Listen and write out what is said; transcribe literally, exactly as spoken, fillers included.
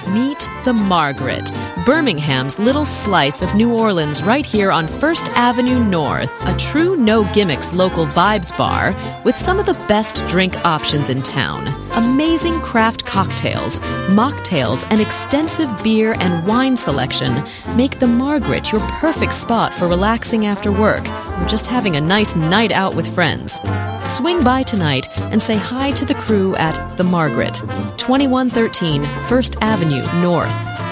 Meet the Margaret, Birmingham's little slice of New Orleans right here on First Avenue North, a true no-gimmicks local vibes bar with some of the best drink options in town. Amazing craft cocktails, mocktails, and extensive beer and wine selection make the Margaret your perfect spot for relaxing after work or just having a nice night out with friends. Swing by tonight and say hi to the crew at The Margaret, twenty-one thirteen First Avenue North.